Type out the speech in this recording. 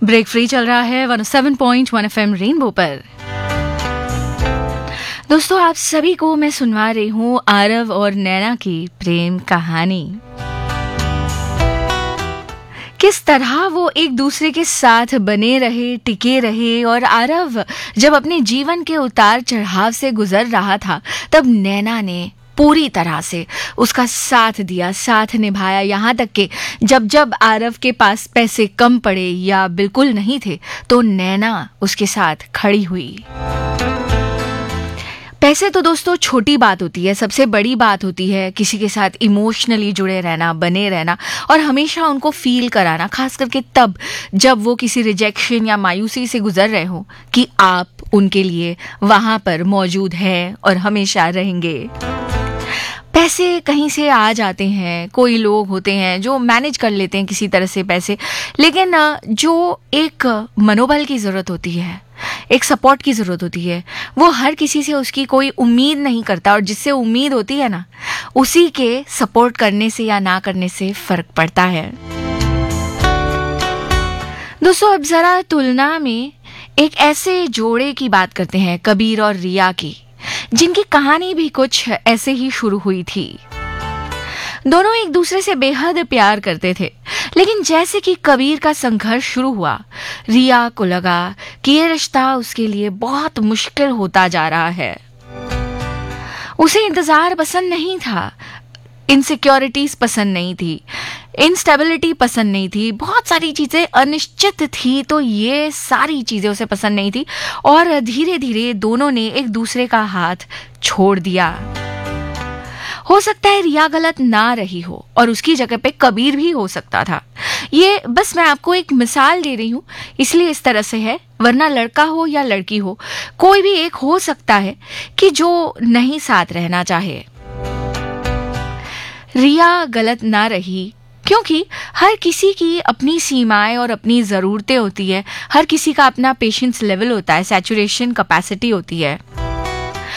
Break free चल रहा है 107.1 FM रेनबो पर। दोस्तों, आप सभी को मैं सुनवा रही हूँ आरव और नैना की प्रेम कहानी। किस तरह वो एक दूसरे के साथ बने रहे, टिके रहे, और आरव जब अपने जीवन के उतार चढ़ाव से गुजर रहा था तब नैना ने पूरी तरह से उसका साथ दिया, साथ निभाया। यहाँ तक कि जब जब आरव के पास पैसे कम पड़े या बिल्कुल नहीं थे तो नैना उसके साथ खड़ी हुई। पैसे तो दोस्तों छोटी बात होती है, सबसे बड़ी बात होती है किसी के साथ इमोशनली जुड़े रहना, बने रहना और हमेशा उनको फील कराना, खास करके तब जब वो किसी रिजेक्शन या मायूसी से गुजर रहे हो कि आप उनके लिए वहां पर मौजूद हैं और हमेशा रहेंगे। पैसे कहीं से आ जाते हैं, कोई लोग होते हैं जो मैनेज कर लेते हैं किसी तरह से पैसे, लेकिन जो एक मनोबल की ज़रूरत होती है, एक सपोर्ट की ज़रूरत होती है, वो हर किसी से उसकी कोई उम्मीद नहीं करता, और जिससे उम्मीद होती है ना, उसी के सपोर्ट करने से या ना करने से फ़र्क पड़ता है। दोस्तों, अब ज़रा तुलना में एक ऐसे जोड़े की बात करते हैं, कबीर और रिया की, जिनकी कहानी भी कुछ ऐसे ही शुरू हुई थी। दोनों एक दूसरे से बेहद प्यार करते थे, लेकिन जैसे कि कबीर का संघर्ष शुरू हुआ, रिया को लगा कि ये रिश्ता उसके लिए बहुत मुश्किल होता जा रहा है। उसे इंतजार पसंद नहीं था, इनसिक्योरिटीज पसंद नहीं थी, इंस्टेबिलिटी पसंद नहीं थी, बहुत सारी चीजें अनिश्चित थी, तो ये सारी चीजें उसे पसंद नहीं थी और धीरे धीरे दोनों ने एक दूसरे का हाथ छोड़ दिया। हो सकता है रिया गलत ना रही हो और उसकी जगह पे कबीर भी हो सकता था। ये बस मैं आपको एक मिसाल दे रही हूं, इसलिए इस तरह से है, वरना लड़का हो या लड़की हो, कोई भी एक हो सकता है कि जो नहीं साथ रहना चाहे। रिया गलत ना रही क्योंकि हर किसी की अपनी सीमाएं और अपनी ज़रूरतें होती है, हर किसी का अपना पेशेंस लेवल होता है, सैचुरेशन कैपेसिटी होती है।